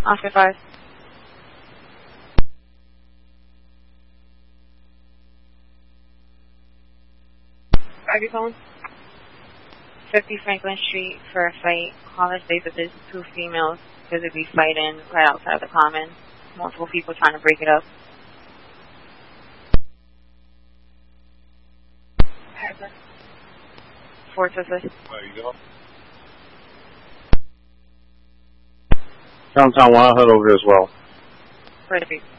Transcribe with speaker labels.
Speaker 1: Oscar 5. Are you calling? 50 Franklin Street for a fight. Caller states that there's 2 females physically fighting right outside the common. Multiple people trying to break it up. 4 to 5.
Speaker 2: There you go.
Speaker 3: Downtown 1, I'll head over as well.
Speaker 1: 40 feet.